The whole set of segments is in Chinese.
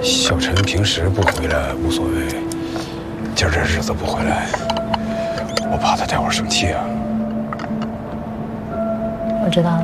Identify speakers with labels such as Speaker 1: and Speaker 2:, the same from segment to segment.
Speaker 1: 小陈平时不回来无所谓，今儿这日子不回来，我怕他待会儿生气啊。
Speaker 2: 我知道了。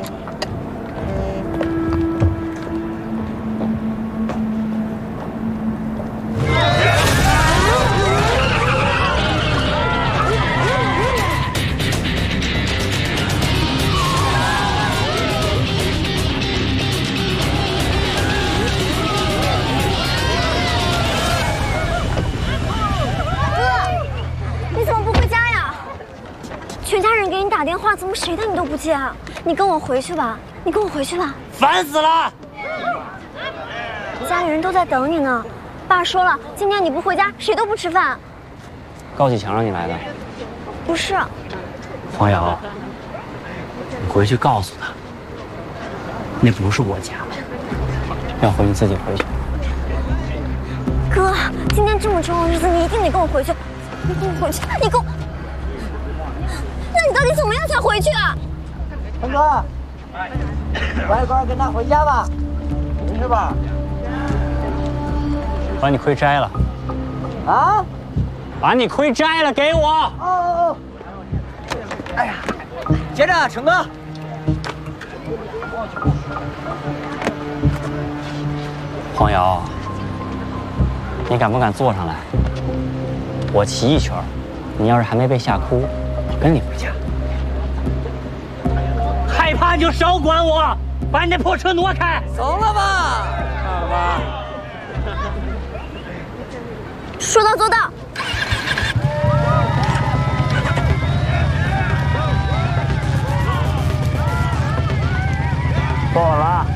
Speaker 3: 打电话怎么谁的你都不接啊？你跟我回去吧，你跟我回去吧。
Speaker 4: 烦死了！
Speaker 3: 家里人都在等你呢。爸说了，今天你不回家，谁都不吃饭。
Speaker 4: 高启强让你来的？
Speaker 3: 不是。
Speaker 4: 黄瑶，你回去告诉他，那不是我家，要回你自己回去。
Speaker 3: 哥，今天这么重要的日子，你一定得跟我回去。你跟我回去，你跟我。那你到底怎么样才回去啊？
Speaker 5: 陈哥，乖乖跟他回家吧，没事吧？
Speaker 4: 把你盔摘了。
Speaker 5: 啊？
Speaker 4: 把你盔摘了，给我。
Speaker 5: 哦。哎呀，接着，陈哥。
Speaker 4: 黄瑶，你敢不敢坐上来？我骑一圈，你要是还没被吓哭，我跟你回家。害怕就少管我，把你那破车挪开。
Speaker 5: 怂了吧？
Speaker 4: 好吧。
Speaker 3: 说到做到。
Speaker 4: 够了。